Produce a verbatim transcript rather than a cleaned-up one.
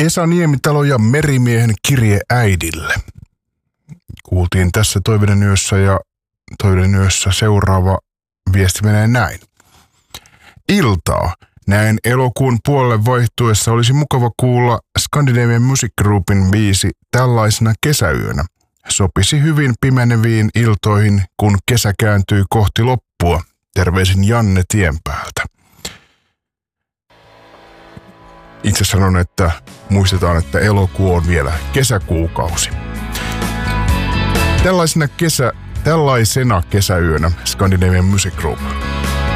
Esa Niemitalo ja Merimiehen kirje äidille. Kuultiin tässä Toiveiden yössä ja Toiveiden yössä seuraava viesti menee näin. Iltaa. Näin elokuun puolelle vaihtuessa olisi mukava kuulla Scandinavian Music Groupin biisi Tällaisena kesäyönä. Sopisi hyvin pimeneviin iltoihin, kun kesä kääntyy kohti loppua. Terveisin Janne Tienpäältä. Itse sanon, että muistetaan, että elokuu on vielä kesäkuukausi. Tällaisena, kesä, tällaisena kesäyönä Scandinavian Music Group.